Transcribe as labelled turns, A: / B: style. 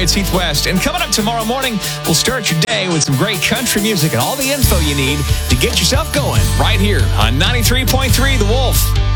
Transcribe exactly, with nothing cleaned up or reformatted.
A: It's Heath West. And coming up tomorrow morning, we'll start your day with some great country music and all the info you need to get yourself going right here on ninety-three point three The Wolf.